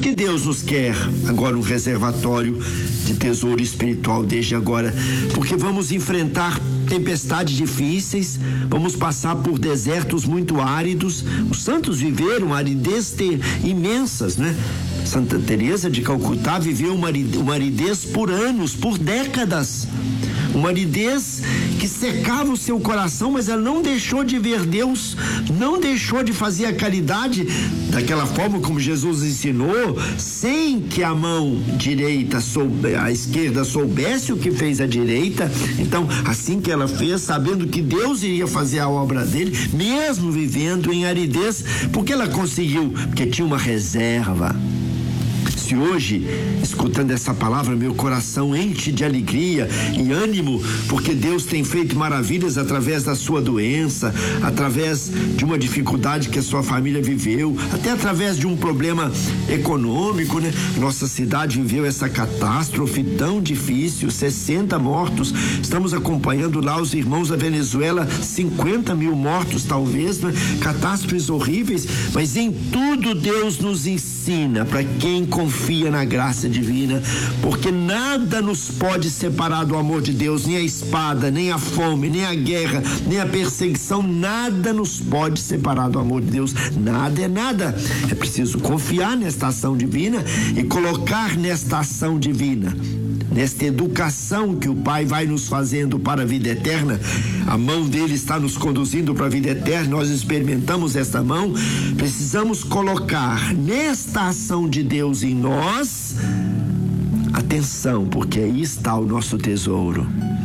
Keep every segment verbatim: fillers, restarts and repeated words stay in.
Porque Deus nos quer agora um reservatório de tesouro espiritual desde agora, porque vamos enfrentar tempestades difíceis, vamos passar por desertos muito áridos. Os santos viveram aridez imensas, né? Santa Teresa de Calcutá viveu uma aridez por anos, por décadas. Uma aridez que secava o seu coração, mas ela não deixou de ver Deus, não deixou de fazer a caridade daquela forma como Jesus ensinou, sem que a mão direita, soube, a esquerda soubesse o que fez a direita. Então, assim que ela fez, sabendo que Deus iria fazer a obra dele, mesmo vivendo em aridez, porque ela conseguiu, porque tinha uma reserva. Se hoje, escutando essa palavra, meu coração enche de alegria e ânimo, porque Deus tem feito maravilhas através da sua doença, através de uma dificuldade que a sua família viveu, até através de um problema econômico, né? Nossa cidade viveu essa catástrofe tão difícil, sessenta mortos. Estamos acompanhando lá os irmãos da Venezuela, cinquenta mil mortos talvez, né? Catástrofes horríveis, mas em tudo Deus nos ensina, para quem confia Confia na graça divina, porque nada nos pode separar do amor de Deus, nem a espada, nem a fome, nem a guerra, nem a perseguição, nada nos pode separar do amor de Deus, nada é nada. É preciso confiar nesta ação divina e colocar nesta ação divina, nesta educação que o Pai vai nos fazendo para a vida eterna. A mão dele está nos conduzindo para a vida eterna, nós experimentamos esta mão. Precisamos colocar nesta ação de Deus em nós atenção, porque aí está o nosso tesouro.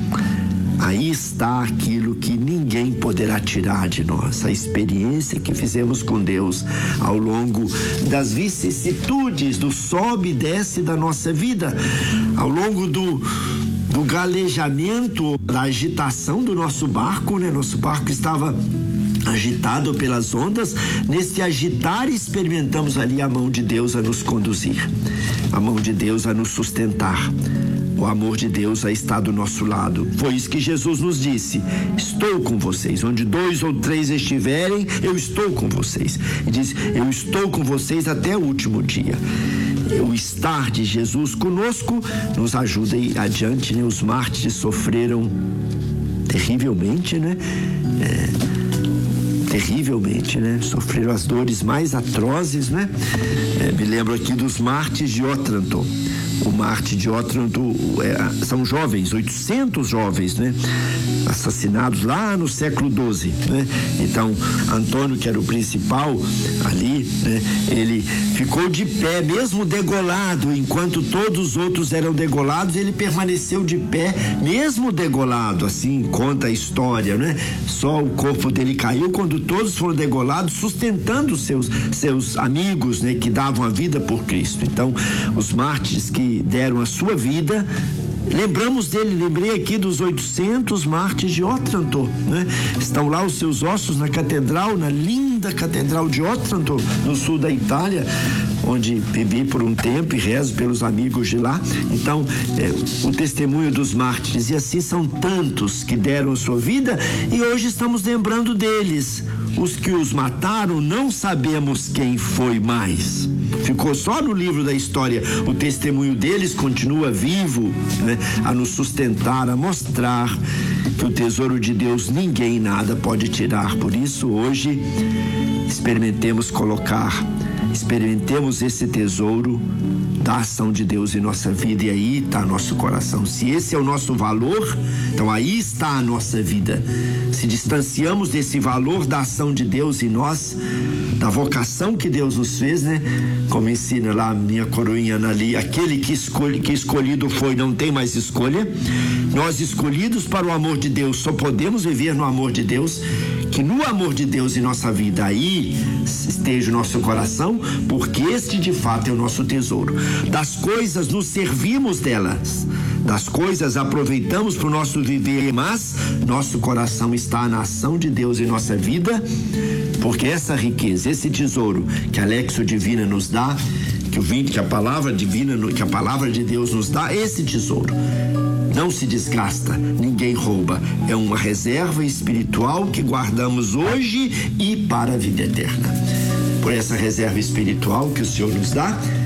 Aí está aquilo que ninguém poderá tirar de nós, a experiência que fizemos com Deus ao longo das vicissitudes, do sobe e desce da nossa vida, ao longo do, do galejamento, da agitação do nosso barco, né? Nosso barco estava agitado pelas ondas. Nesse agitar experimentamos ali a mão de Deus a nos conduzir, a mão de Deus a nos sustentar, o amor de Deus a estar do nosso lado. Foi isso que Jesus nos disse: estou com vocês, onde dois ou três estiverem, eu estou com vocês. E diz: eu estou com vocês até o último dia. O estar de Jesus conosco nos ajuda a ir adiante, né? Os mártires sofreram terrivelmente, né? É, terrivelmente, né? Sofreram as dores mais atrozes, né? É, me lembro aqui dos mártires de Otranto. O mártir de Otranto é, são jovens, oitocentos jovens, né? Assassinados lá no século doze, né? Então, Antônio, que era o principal ali, né? Ele ficou de pé, mesmo degolado, enquanto todos os outros eram degolados, ele permaneceu de pé, mesmo degolado, assim conta a história, né? Só o corpo dele caiu quando todos foram degolados, sustentando seus, seus amigos, né? Que davam a vida por Cristo. Então, os mártires que deram a sua vida, lembramos dele, lembrei aqui dos oitocentos mártires de Otranto, né? Estão lá os seus ossos na catedral, na linda catedral de Otranto, no sul da Itália, onde vivi por um tempo e rezo pelos amigos de lá. Então, é, o testemunho dos mártires, e assim são tantos que deram a sua vida, e hoje estamos lembrando deles. Os que os mataram, não sabemos quem foi mais. Ficou só no livro da história. O testemunho deles continua vivo, né? A nos sustentar, a mostrar que o tesouro de Deus ninguém nada pode tirar. Por isso, hoje, experimentemos colocar, experimentemos esse tesouro da ação de Deus em nossa vida, e aí está nosso coração. Se esse é o nosso valor, então aí está a nossa vida. Se distanciamos desse valor da ação de Deus em nós, da vocação que Deus nos fez, né? Como ensina lá a minha coroinha ali, aquele que, escolhe, que escolhido foi não tem mais escolha. Nós escolhidos para o amor de Deus só podemos viver no amor de Deus. Que no amor de Deus em nossa vida aí esteja o nosso coração, porque este de fato é o nosso tesouro. Das coisas nos servimos delas, das coisas aproveitamos para o nosso viver, mas nosso coração está na ação de Deus em nossa vida, porque essa riqueza, esse tesouro que a Lexio Divina nos dá, que o vinte, que a palavra divina, que a palavra de Deus nos dá, esse tesouro não se desgasta, ninguém rouba. É uma reserva espiritual que guardamos hoje e para a vida eterna. Por essa reserva espiritual que o Senhor nos dá,